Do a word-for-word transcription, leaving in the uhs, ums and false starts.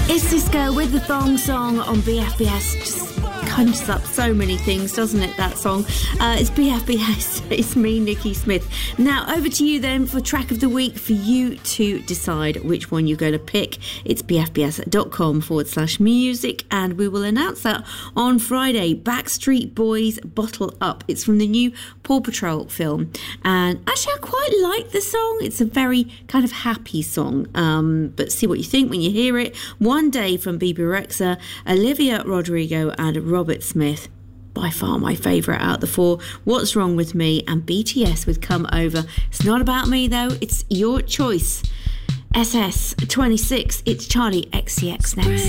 It's Cisco with the Thong Song on B F B S. Just conjures up so many things, doesn't it, that song? Uh, it's B F B S. It's me, Nikki Smith. Now, over to you then for track of the week for you to decide which one you're going to pick. It's bfbs.com forward slash music, and we will announce that on Friday. Backstreet Boys, Bottle Up. It's from the new Paw Patrol film. And actually, I quite like the song. It's a very kind of happy song. Um, but see what you think when you hear it. One Day from Bebe Rexha, Olivia Rodrigo and Robert Smith. By far my favourite out of the four. What's Wrong With Me and B T S with Come Over. It's not about me though, it's your choice. S S twenty-six, it's Charlie X C X next.